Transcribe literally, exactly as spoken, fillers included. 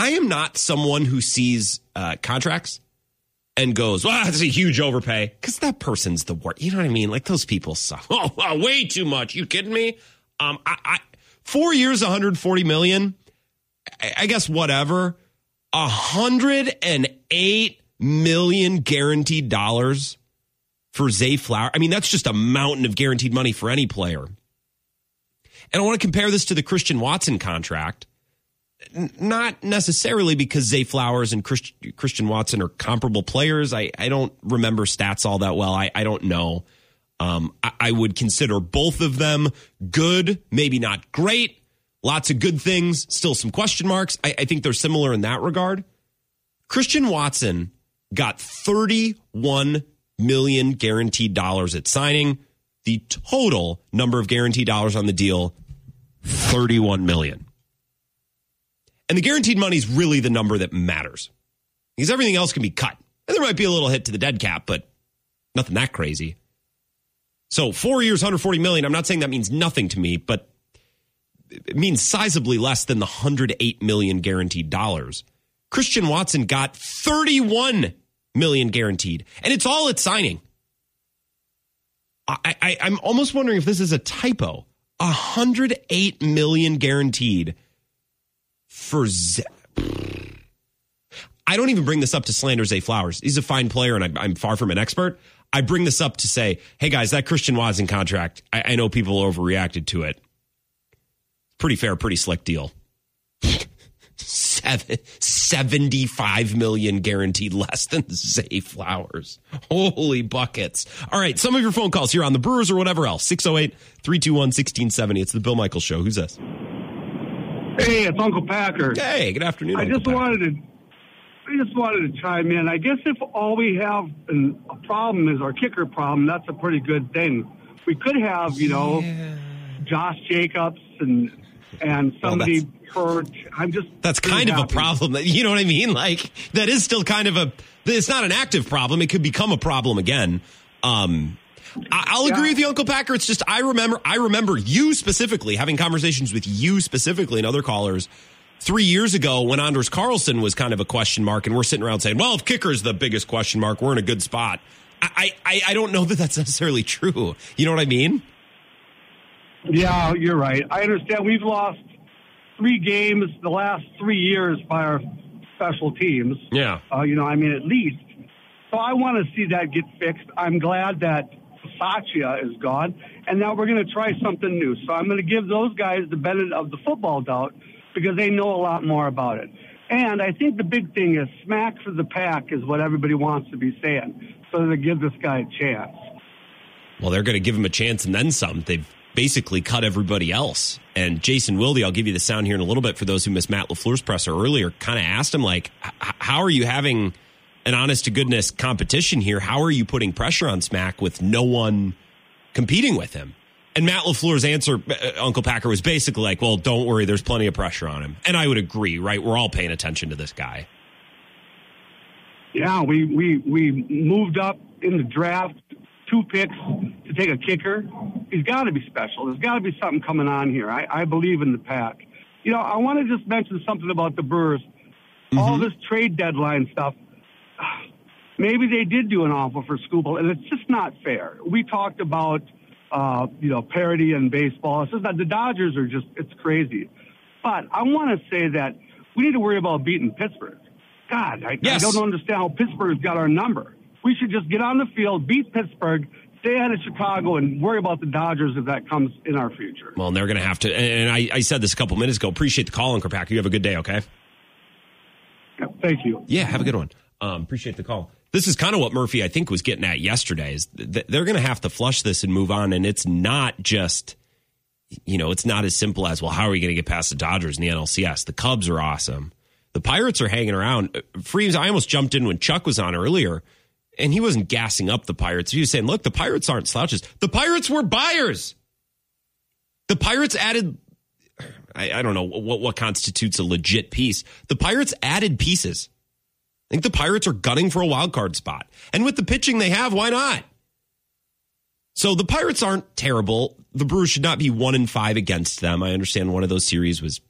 I am not someone who sees uh, contracts and goes, well, that's a huge overpay, because that person's the worst. You know what I mean? Like, those people suck. Oh, wow, way too much. You kidding me? Um, I, I four years, one hundred forty million. I, I guess whatever. one hundred eight million guaranteed dollars for Zay Flowers. I mean, that's just a mountain of guaranteed money for any player. And I want to compare this to the Christian Watson contract. Not necessarily because Zay Flowers and Christ, Christian Watson are comparable players. I, I don't remember stats all that well. I, I don't know. Um, I, I would consider both of them good, maybe not great. Lots of good things, still some question marks. I, I think they're similar in that regard. Christian Watson got thirty-one million guaranteed dollars at signing. The total number of guaranteed dollars on the deal, thirty-one million. And the guaranteed money is really the number that matters, because everything else can be cut. And there might be a little hit to the dead cap, but nothing that crazy. So four years, one hundred forty million. I'm not saying that means nothing to me, but it means sizably less than the one hundred eight million guaranteed dollars. Christian Watson got thirty-one million guaranteed, and it's all at signing. I, I, I'm almost wondering if this is a typo. one hundred eight million guaranteed for Z. I don't even bring this up to slander Zay Flowers. He's a fine player, and I'm, I'm far from an expert. I bring this up to say, hey, guys, that Christian Watson contract, I, I know people overreacted to it. Pretty fair, pretty slick deal. Seven, seventy-five million guaranteed less than Zay Flowers. Holy buckets. All right, some of your phone calls here on the Brewers or whatever else. six oh eight, three two one, one six seven oh. It's the Bill Michaels Show. Who's this? Hey, it's Uncle Packer. Hey, good afternoon, I Uncle just Packer. wanted to I just wanted to chime in. I guess if all we have an, a problem is our kicker problem, that's a pretty good thing. We could have, you know, yeah. Josh Jacobs and and somebody well, hurt. I'm just that's kind happy. of a problem. That, you know what I mean? Like, that is still kind of a. It's not an active problem. It could become a problem again. Um, I, I'll yeah. agree with you, Uncle Packer. It's just I remember. I remember you specifically having conversations with you specifically and other callers three years ago when Anders Carlson was kind of a question mark, and we're sitting around saying, "Well, if kicker's the biggest question mark, we're in a good spot." I I, I don't know that that's necessarily true. You know what I mean? Yeah, you're right. I understand. We've lost three games the last three years by our special teams. Yeah. Uh, you know, I mean, at least. So I want to see that get fixed. I'm glad that Satya is gone, and now we're going to try something new. So I'm going to give those guys the benefit of the football doubt because they know a lot more about it. And I think the big thing is smack for the pack is what everybody wants to be saying, so to give this guy a chance. Well, they're going to give him a chance and then some. They've basically cut everybody else. And Jason Wilde, I'll give you the sound here in a little bit for those who missed Matt LaFleur's presser earlier, kind of asked him, like, how are you having an honest-to-goodness competition here? How are you putting pressure on Smack with no one competing with him? And Matt LaFleur's answer, uh, Uncle Packer, was basically like, well, don't worry, there's plenty of pressure on him. And I would agree, right? We're all paying attention to this guy. Yeah, we, we, we moved up in the draft, two picks to take a kicker. He's got to be special. There's got to be something coming on here. I, I believe in the pack. You know, I want to just mention something about the Brewers. Mm-hmm. All this trade deadline stuff, maybe they did do an offer for Skubal, and it's just not fair. We talked about, uh, you know, parity in baseball. It's just that the Dodgers are just, it's crazy. But I want to say that we need to worry about beating Pittsburgh. God, I, yes. I don't understand how Pittsburgh's got our number. We should just get on the field, beat Pittsburgh, stay out of Chicago, and worry about the Dodgers if that comes in our future. Well, and they're going to have to, and I, I said this a couple minutes ago, appreciate the call, Uncle Packer. You have a good day, okay? Yeah, thank you. Yeah, have a good one. Um, appreciate the call. This is kind of what Murphy, I think, was getting at yesterday, is th- they're going to have to flush this and move on, and it's not just, you know, it's not as simple as, well, how are we going to get past the Dodgers in the N L C S? The Cubs are awesome. The Pirates are hanging around. Freems, I almost jumped in when Chuck was on earlier, and he wasn't gassing up the Pirates. He was saying, look, the Pirates aren't slouches. The Pirates were buyers. The Pirates added, I, I don't know what, what constitutes a legit piece. The Pirates added pieces. I think the Pirates are gunning for a wild card spot. And with the pitching they have, why not? So the Pirates aren't terrible. The Brewers should not be one and five against them. I understand one of those series was